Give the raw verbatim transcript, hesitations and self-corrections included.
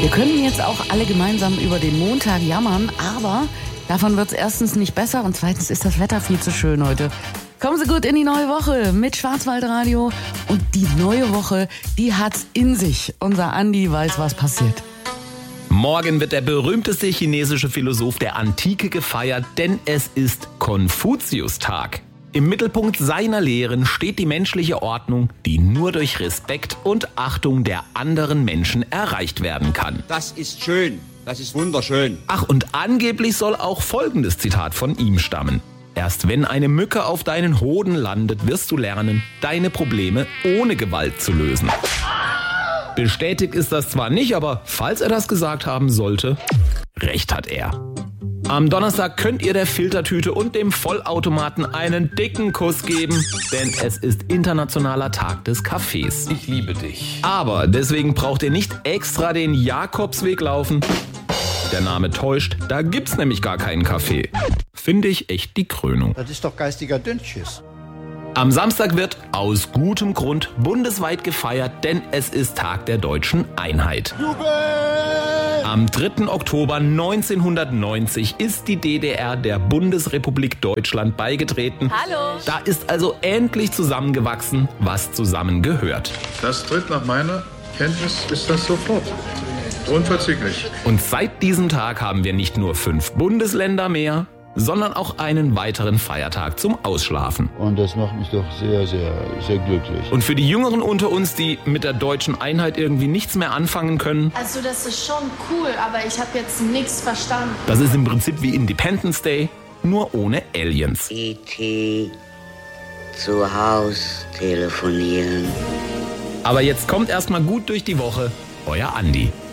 Wir können jetzt auch alle gemeinsam über den Montag jammern, aber davon wird es erstens nicht besser und zweitens ist das Wetter viel zu schön heute. Kommen Sie gut in die neue Woche mit Schwarzwaldradio und die neue Woche, die hat's in sich. Unser Andi weiß, was passiert. Morgen wird der berühmteste chinesische Philosoph der Antike gefeiert, denn es ist Konfuzius-Tag. Im Mittelpunkt seiner Lehren steht die menschliche Ordnung, die nur durch Respekt und Achtung der anderen Menschen erreicht werden kann. Das ist schön, das ist wunderschön. Ach, und angeblich soll auch folgendes Zitat von ihm stammen. Erst wenn eine Mücke auf deinen Hoden landet, wirst du lernen, deine Probleme ohne Gewalt zu lösen. Bestätigt ist das zwar nicht, aber falls er das gesagt haben sollte, recht hat er. Am Donnerstag könnt ihr der Filtertüte und dem Vollautomaten einen dicken Kuss geben, denn es ist internationaler Tag des Kaffees. Ich liebe dich. Aber deswegen braucht ihr nicht extra den Jakobsweg laufen. Der Name täuscht, da gibt's nämlich gar keinen Kaffee. Finde ich echt die Krönung. Das ist doch geistiger Dünnschiss. Am Samstag wird aus gutem Grund bundesweit gefeiert, denn es ist Tag der deutschen Einheit. Jubel! Am dritten Oktober neunzehnhundertneunzig ist die D D R der Bundesrepublik Deutschland beigetreten. Hallo! Da ist also endlich zusammengewachsen, was zusammengehört. Das tritt nach meiner Kenntnis ist das sofort. Unverzüglich. Und seit diesem Tag haben wir nicht nur fünf Bundesländer mehr, sondern auch einen weiteren Feiertag zum Ausschlafen. Und das macht mich doch sehr, sehr, sehr glücklich. Und für die Jüngeren unter uns, die mit der deutschen Einheit irgendwie nichts mehr anfangen können, Also das ist schon cool, aber ich habe jetzt nichts verstanden. das ist im Prinzip wie Independence Day, nur ohne Aliens. E T zu Haus telefonieren. Aber jetzt kommt erstmal gut durch die Woche, euer Andi.